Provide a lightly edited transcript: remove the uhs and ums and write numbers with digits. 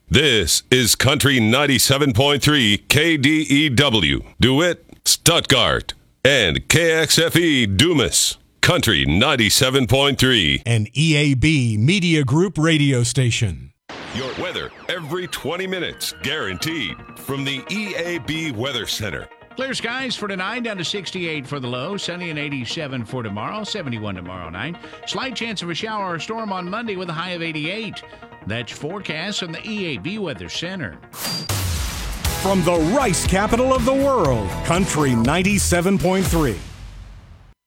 This is Country 97.3 KDEW, DeWitt, Stuttgart, and KXFE Dumas. Country 97.3. An EAB Media Group radio station. Your weather every 20 minutes, guaranteed, from the EAB Weather Center. Clear skies for tonight, down to 68 for the low, sunny and 87 for tomorrow, 71 tomorrow night. Slight chance of a shower or storm on Monday with a high of 88. That's forecast from the EAB Weather Center. From the rice capital of the world, Country 97.3.